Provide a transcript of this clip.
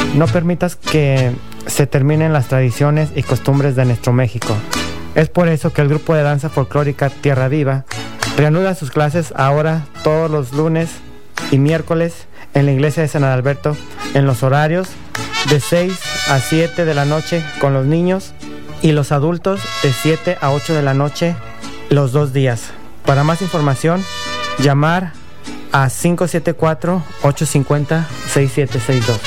No permitas que se terminen las tradiciones y costumbres de nuestro México. Es por eso que el grupo de danza folclórica Tierra Viva reanuda sus clases ahora todos los lunes y miércoles en la iglesia de San Adalberto en los horarios de 6 a 7 de la noche con los niños y los adultos de 7 a 8 de la noche los 2 días. Para más información, llamar a 574-850-6762.